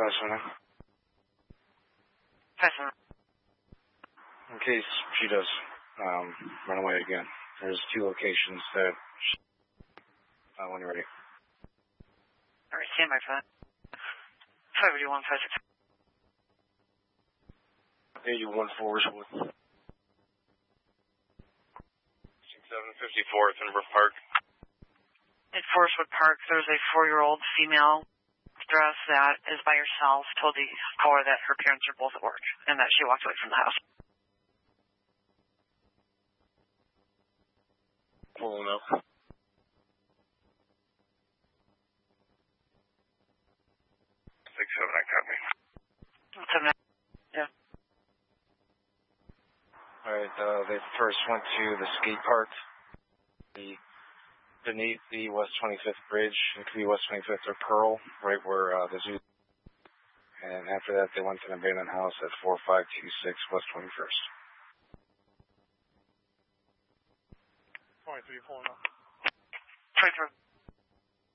579. 579. In case she does run away again, there's 2 locations that when you're ready. All right, stand by for that. 581, 569. 81 Forestwood. 6754 Finbrook Park. At Forestwood Park, there's a 4-year-old female dress that is by herself, told the caller that her parents are both at work and that she walked away from the house. Pulling up. 679, copy. 79. Yeah. Alright, they first went to the skate park, beneath the West 25th Bridge. It could be West 25th or Pearl, right where the zoo. And after that, they went to an abandoned house at 4526 West 21st. 23 pulling up. 23.